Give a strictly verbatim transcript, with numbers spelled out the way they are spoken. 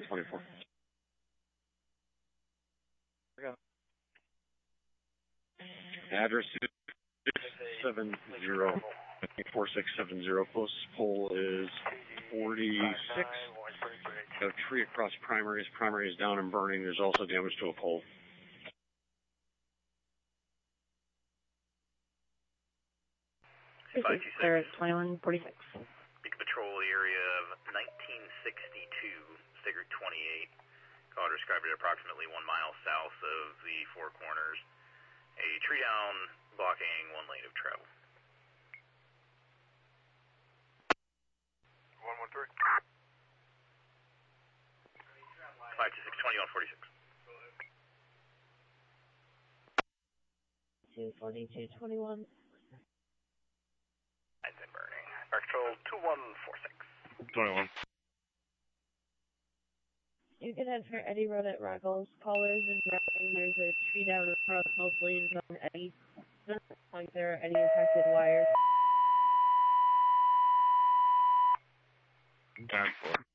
twenty-four. Address is six seven zero, four six seven zero. Closest pole is forty-six. Got a tree across primaries. Primary is down and burning. There's also damage to a pole. Clear at twenty-one forty-six. Beacon patrol area of nineteen sixty-two, Sigurd twenty-eight. Caller described it approximately one mile south of the Four Corners. A tree down blocking one lane of travel. one one three. five two six, twenty-one forty-six. two forty-two twenty-one. Lines and burning. Air Control two one four six. twenty-one. You can head for Eddy Road at Ruggles. Callers and routing. There's a tree down across both lanes on Eddy. Doesn't look like there are any affected wires. Down four.